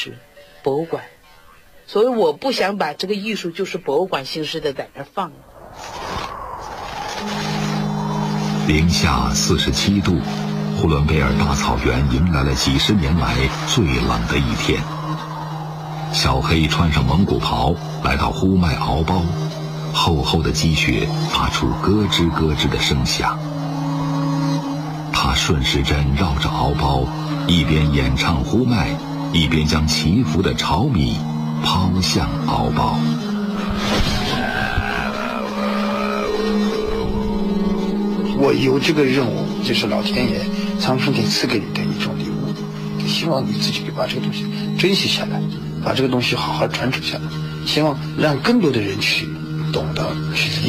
史博物馆，所以我不想把这个艺术就是博物馆形式的在那儿放。 零下47度，呼伦贝尔大草原迎来了几十年来最冷的一天。小黑穿上蒙古袍，来到呼麦敖包，厚厚的积雪发出咯吱咯吱的声响。他顺时针绕着敖包，一边演唱呼麦，一边将祈福的炒米抛向敖包。 我有这个任务，就是老天爷苍生天赐给你的一种礼物，就希望你自己把这个东西珍惜下来，把这个东西好好传承下来，希望让更多的人去懂得去